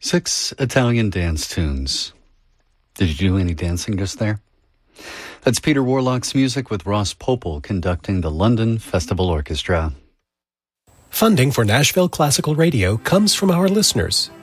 6 Italian dance tunes. Did you do any dancing just there? That's Peter Warlock's music with Ross Popel conducting the London Festival Orchestra. Funding for Nashville Classical Radio comes from our listeners